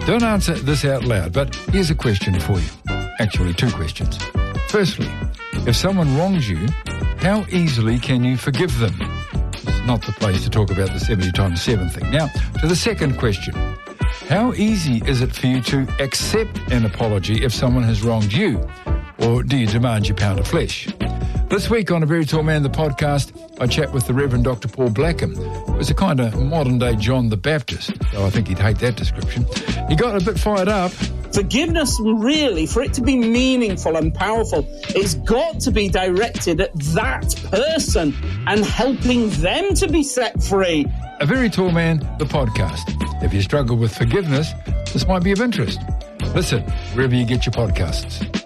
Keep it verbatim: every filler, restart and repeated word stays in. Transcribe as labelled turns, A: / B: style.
A: Don't answer this out loud, but here's a question for you. Actually, two questions. Firstly, if someone wrongs you, how easily can you forgive them? It's not the place to talk about the seventy times seven thing. Now, to the second question. How easy is it for you to accept an apology if someone has wronged you? Or do you demand your pound of flesh? This week on A Very Tall Man, the podcast, I chat with the Reverend Doctor Paul Blackham, who was a kind of modern-day John the Baptist, though I think he'd hate that description. He got a bit fired up.
B: Forgiveness, really, for it to be meaningful and powerful, it's got to be directed at that person and helping them to be set free.
A: A Very Tall Man, the podcast. If you struggle with forgiveness, this might be of interest. Listen wherever you get your podcasts.